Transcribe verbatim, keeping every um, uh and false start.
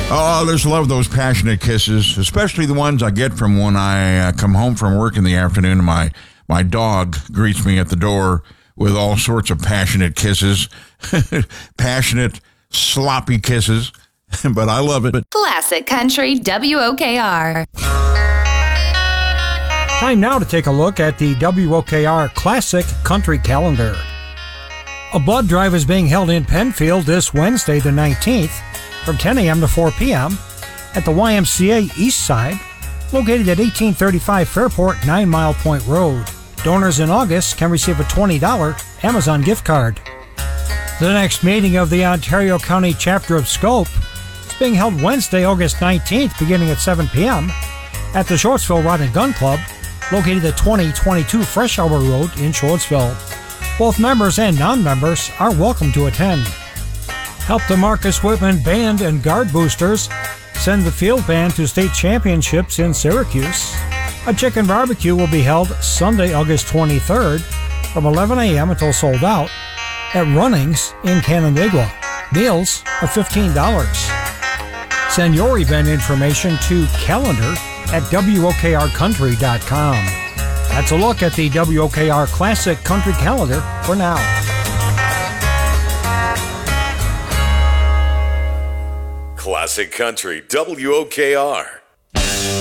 Oh, I just love those passionate kisses, especially the ones I get from when I uh, come home from work in the afternoon and my, my dog greets me at the door with all sorts of passionate kisses. Passionate, sloppy kisses. But I love it. Classic Country W O K R. Time now to take a look at the W O K R Classic Country Calendar. A blood drive is being held in Penfield this Wednesday the nineteenth from ten a.m. to four p.m. at the Y M C A East Side, located at eighteen thirty-five Fairport, Nine Mile Point Road. Donors in August can receive a twenty dollars Amazon gift card. The next meeting of the Ontario County Chapter of Scope is being held Wednesday, August nineteenth, beginning at seven p.m. at the Shortsville Rod and Gun Club, located at twenty twenty-two Fresh Hour Road in Shortsville. Both members and non-members are welcome to attend. Help the Marcus Whitman Band and Guard Boosters send the field band to state championships in Syracuse. A chicken barbecue will be held Sunday, August twenty-third from eleven a.m. until sold out at Runnings in Canandaigua. Meals are fifteen dollars. Send your event information to calendar at W O K R country dot com. That's a look at the W O K R Classic Country Calendar for now. Classic Country W O K R.